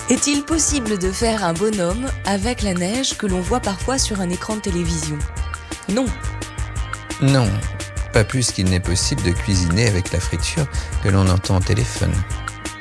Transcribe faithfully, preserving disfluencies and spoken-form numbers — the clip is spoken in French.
Est-il possible de faire un bonhomme avec la neige que l'on voit parfois sur un écran de télévision ? Non. Non, pas plus qu'il n'est possible de cuisiner avec la friture que l'on entend au téléphone.